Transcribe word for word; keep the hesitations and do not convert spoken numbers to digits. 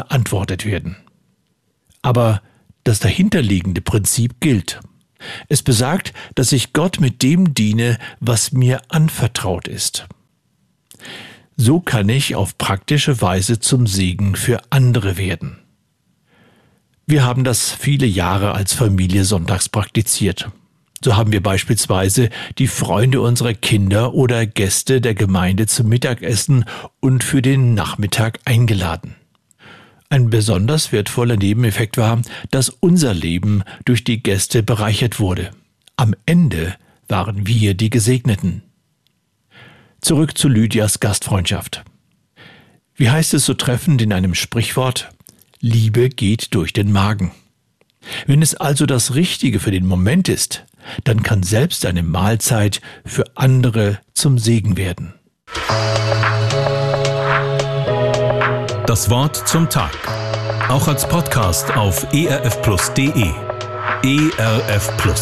beantwortet werden. Aber das dahinterliegende Prinzip gilt. Es besagt, dass ich Gott mit dem diene, was mir anvertraut ist. So kann ich auf praktische Weise zum Segen für andere werden. Wir haben das viele Jahre als Familie sonntags praktiziert. So haben wir beispielsweise die Freunde unserer Kinder oder Gäste der Gemeinde zum Mittagessen und für den Nachmittag eingeladen. Ein besonders wertvoller Nebeneffekt war, dass unser Leben durch die Gäste bereichert wurde. Am Ende waren wir die Gesegneten. Zurück zu Lydias Gastfreundschaft. Wie heißt es so treffend in einem Sprichwort? Liebe geht durch den Magen. Wenn es also das Richtige für den Moment ist, dann kann selbst eine Mahlzeit für andere zum Segen werden. Das Wort zum Tag. Auch als Podcast auf e r f plus punkt d e. E R F Plus.